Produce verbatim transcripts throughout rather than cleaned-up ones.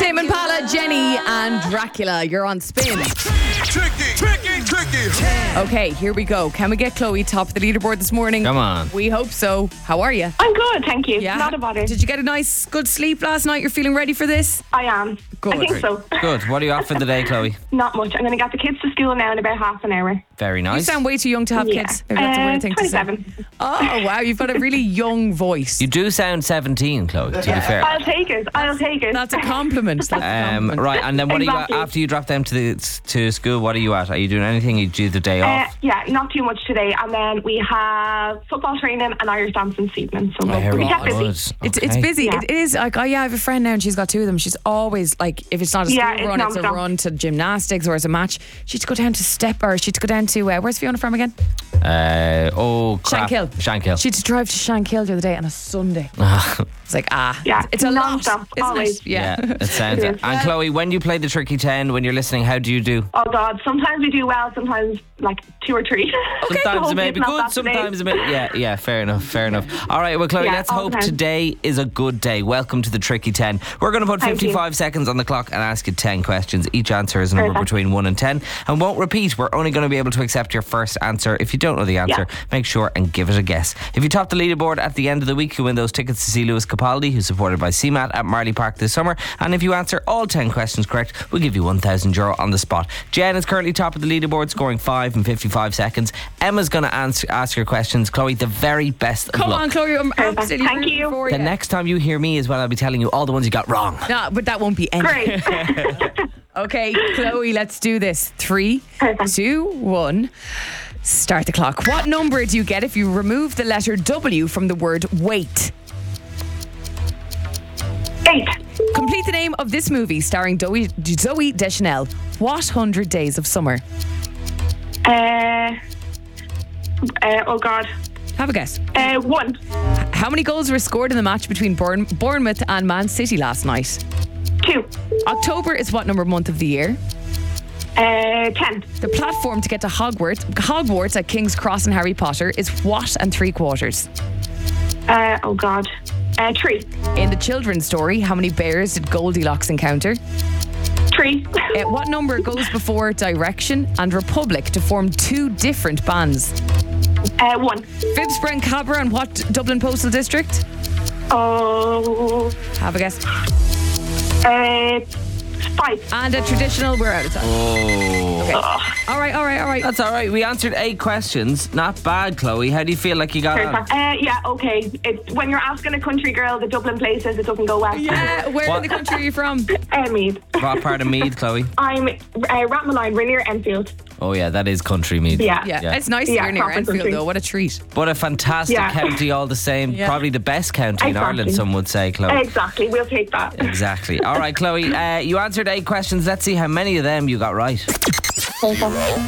Tame Impala, Jenny and Dracula. You're on Spin. Tricky, tricky, tricky. Okay, here we go. Can we get Chloe top of the leaderboard this morning? Come on. We hope so. How are you? I'm good, thank you. Yeah. Not a bother. Did you get a nice, good sleep last night? You're feeling ready for this? I am. Good. I think so. Good. What are you off for the day, Chloe? Not much. I'm going to get the kids to school now in about half an hour. Very You nice. sound way too young to have Yeah. kids. Maybe that's a Uh, weird thing to say. twenty-seven. Oh, wow. You've got a really young voice. You do sound seventeen, Chloe, to be fair. I'll take it. I'll take it. That's a compliment. That's a Um, compliment. right, and then what Exactly. are you at, after you drop them to the to school? What are you at? Are you doing anything? You do the day Uh, off? yeah, not too much today. And then we have football training and Irish dancing this evening. So we'll, Very we get busy. good. It's, it's Okay. busy. Yeah. It is. Like, oh, yeah, I have a friend now and she's got two of them. She's always like, if it's not a school Yeah, it's run, it's a non-stop. run to gymnastics or it's a match. She'd go down to Step or she'd go down to, uh, where's Fiona from again? Uh, oh, crap. Shankill. Shankill. She'd drive to Shankill the other day on a Sunday. It's like, ah, Yeah, it's a lot, non-stop, isn't always. it? Yeah. Yeah, it sounds It it. is. And Chloe, when you play the Tricky ten, when you're listening, how do you do? Oh, God. Sometimes we do well. Sometimes like two or three. Sometimes it may be Hopefully it's not good, that today. sometimes it may... Yeah, yeah, fair enough, fair enough. All right, well, Chloe, Yeah, let's all hope the time. today is a good day. Welcome to the Tricky ten. We're going to put Thank you. fifty-five seconds on the clock and ask you ten questions. Each answer is a number Perfect. between one and ten and won't repeat. We're only going to be able to accept your first answer. If you don't know the answer, Yeah. make sure and give it a guess. If you top the leaderboard at the end of the week, you win those tickets to see Lewis Capaldi, who's supported by C MAT at Marley Park this summer. And if you answer all ten questions correct, we'll give you one thousand euro on the spot. Jen is currently top of the leaderboard, scoring five in fifty-five seconds. Emma's going to answer, ask your questions. Chloe, the very best of Come luck. on, Chloe. I'm Perfect. absolutely Thank rooting you. for The next time you hear me as well, I'll be telling you all the ones you got wrong. No, but that won't be any. Great. Okay, Chloe, let's do this. Three, Perfect. two, one. Start the clock. What number do you get if you remove the letter W from the word wait? Eight. Complete the name of this movie starring Zoe, Zoe Deschanel. What hundred days of summer? Uh, uh, oh, God. Have a guess. Uh, one. How many goals were scored in the match between Bourne, Bournemouth and Man City last night? Two. October is what number month of the year? Uh, ten. The platform to get to Hogwarts, Hogwarts at King's Cross and Harry Potter is what and three quarters? Uh, oh, God. Uh, three. In the children's story, how many bears did Goldilocks encounter? Three. Uh, what number goes before Direction and Republic to form two different bands? Uh, one. Phibsborough and Cabra and what Dublin Postal District? Oh, Have a guess. uh, five. And a traditional, we're out of time. Oh. Okay. All right, all right, all right. That's all right. We answered eight questions. Not bad, Chloe. How do you feel like you got on? Perfect. Uh, yeah, okay. It, when you're asking a country girl the Dublin places, it doesn't go well. Yeah, where What? in the country are you from? Uh, Meath. What part of Meath, Chloe? I'm uh, Rathmaline, Rainier, Enfield. Oh, yeah, that is country Meath. Yeah. Yeah, Yeah. it's nice Yeah, here near proper Enfield country. though. What a treat. But a fantastic Yeah. county all the same. Yeah. Probably the best county in Exactly. Ireland, some would say, Chloe. Exactly, we'll take that. Exactly. All right, Chloe, uh, you answered eight questions. Let's see how many of them you got right. One,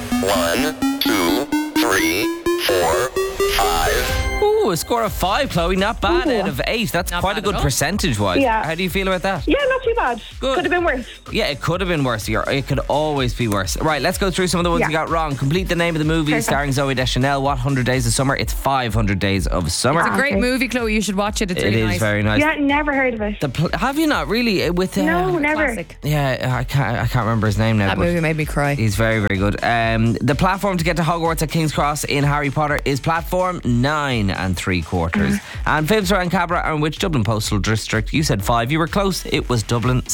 two, three, four, five. Ooh, a score of five, Chloe. Not bad Ooh. out of eight. That's Not quite a bad good at all. percentage-wise. Yeah. How do you feel about that? Yeah, not too bad. Good. Could have been worse. Yeah, it could have been worse. You're- It could always be worse. Right, let's go through some of the ones Yeah. you got wrong. Complete the name of the movie Perfect. starring Zoe Deschanel. What hundred days of summer? It's five hundred days of summer. It's a great Okay. movie, Chloe. You should watch it. It's It really is nice. very nice. Yeah, never heard of it. The pl- have you not really uh, with? Uh, No, never. Classic. Yeah, I can't. I can't remember his name now. That but movie made me cry. He's very, very good. Um, the platform to get to Hogwarts at King's Cross in Harry Potter is platform nine and three quarters. And Phibsborough and Cabra are in which Dublin Postal District? You said five. You were close. It was Dublin